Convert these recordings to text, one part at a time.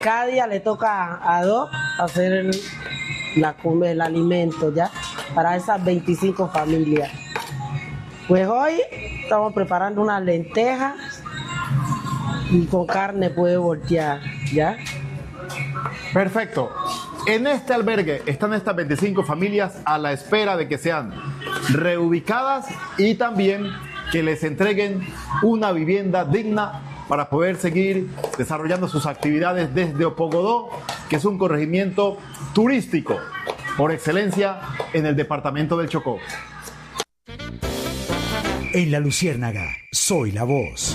Cada día le toca a dos hacer el alimento ya para esas 25 familias. Pues hoy estamos preparando unas lentejas y con carne puede voltear, ¿ya? Perfecto. En este albergue están estas 25 familias a la espera de que sean reubicadas y también que les entreguen una vivienda digna para poder seguir desarrollando sus actividades desde Opogodó, que es un corregimiento turístico por excelencia en el departamento del Chocó. En La Luciérnaga, soy la voz.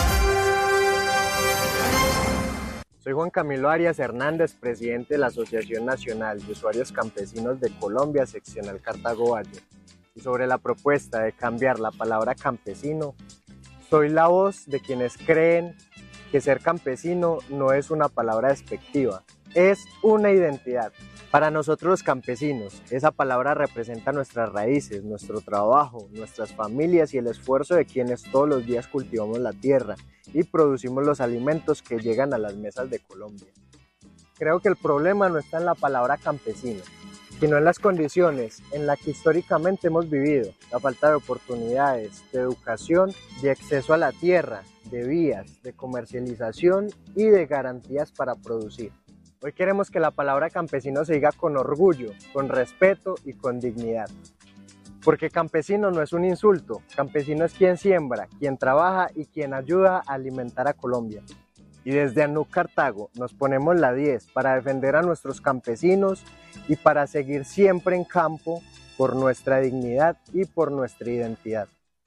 Soy Juan Camilo Arias Hernández, presidente de la Asociación Nacional de Usuarios Campesinos de Colombia, seccional Cartago Valle. Y sobre la propuesta de cambiar la palabra campesino, soy la voz de quienes creen que ser campesino no es una palabra despectiva, es una identidad. Para nosotros los campesinos, esa palabra representa nuestras raíces, nuestro trabajo, nuestras familias y el esfuerzo de quienes todos los días cultivamos la tierra y producimos los alimentos que llegan a las mesas de Colombia. Creo que el problema no está en la palabra campesino, sino en las condiciones en las que históricamente hemos vivido, la falta de oportunidades, de educación, de acceso a la tierra, de vías, de comercialización y de garantías para producir. Hoy queremos que la palabra campesino se diga con orgullo, con respeto y con dignidad. Porque campesino no es un insulto, campesino es quien siembra, quien trabaja y quien ayuda a alimentar a Colombia. Y desde ANUC Cartago nos ponemos la 10 para defender a nuestros campesinos y para seguir siempre en campo por nuestra dignidad y por nuestra identidad.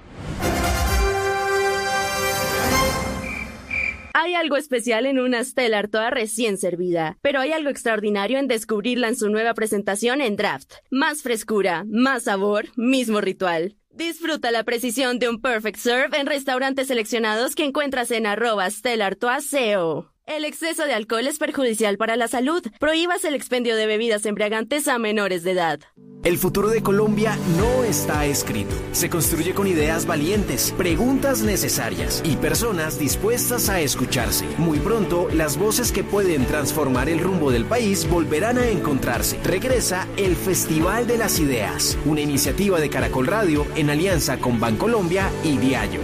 Hay algo especial en una Stella Artois recién servida, pero hay algo extraordinario en descubrirla en su nueva presentación en Draft. Más frescura, más sabor, mismo ritual. Disfruta la precisión de un Perfect Serve en restaurantes seleccionados que encuentras en @StellaArtois.co. El exceso de alcohol es perjudicial para la salud. Prohíbas el expendio de bebidas embriagantes a menores de edad. El futuro de Colombia no está escrito. Se construye con ideas valientes, preguntas necesarias y personas dispuestas a escucharse. Muy pronto, las voces que pueden transformar el rumbo del país volverán a encontrarse. Regresa el Festival de las Ideas, una iniciativa de Caracol Radio en alianza con Bancolombia y Diallo.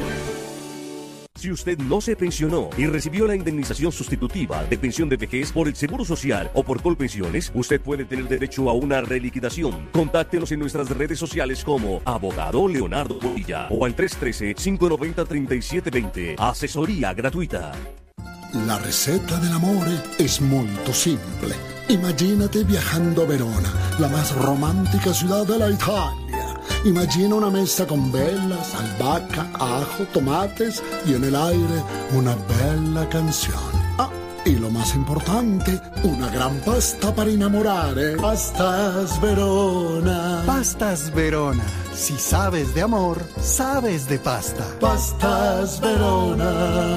Si usted no se pensionó y recibió la indemnización sustitutiva de pensión de vejez por el Seguro Social o por Colpensiones, usted puede tener derecho a una reliquidación. Contáctenos en nuestras redes sociales como Abogado Leonardo Bonilla o al 313-590-3720. Asesoría gratuita. La receta dell'amore es molto simple. Imagínate viajando a Verona, la más romántica ciudad de la Italia. Imagina una mesa con velas, albahaca, ajo, tomates y en el aire una bella canción. Ah, y lo más importante, una gran pasta para enamorare. Pastas Verona. Pastas Verona. Si sabes de amor, sabes de pasta. Pastas Verona.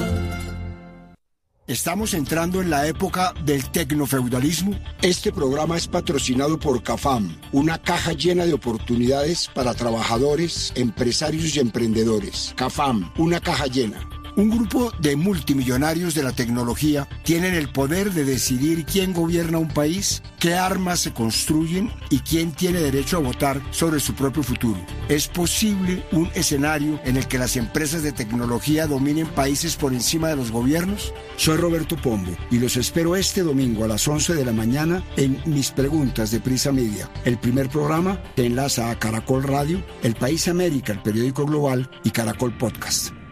Estamos entrando en la época del tecnofeudalismo. Este programa es patrocinado por CAFAM, una caja llena de oportunidades para trabajadores, empresarios y emprendedores. CAFAM, una caja llena. Un grupo de multimillonarios de la tecnología tienen el poder de decidir quién gobierna un país, qué armas se construyen y quién tiene derecho a votar sobre su propio futuro. ¿Es posible un escenario en el que las empresas de tecnología dominen países por encima de los gobiernos? Soy Roberto Pombo y los espero este domingo a las 11 de la mañana en Mis Preguntas de Prisa Media, el primer programa que enlaza a Caracol Radio, El País América, el periódico global y Caracol Podcast.